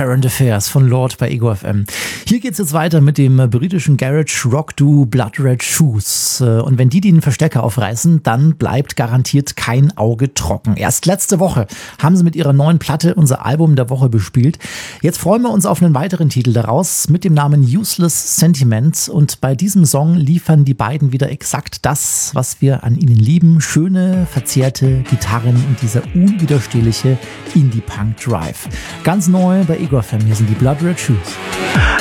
Current Affairs von Lord bei Ego FM. Hier geht's jetzt weiter mit dem britischen Garage Rock Duo Blood Red Shoes. Und wenn die den Verstärker aufreißen, dann bleibt garantiert kein Auge trocken. Erst letzte Woche haben sie mit ihrer neuen Platte unser Album der Woche bespielt. Jetzt freuen wir uns auf einen weiteren Titel daraus mit dem Namen Useless Sentiment. Und bei diesem Song liefern die beiden wieder exakt das, was wir an ihnen lieben. Schöne, verzerrte Gitarren und dieser unwiderstehliche Indie-Punk-Drive. Ganz neu bei Ego FM, hier sind die Blood Red Shoes.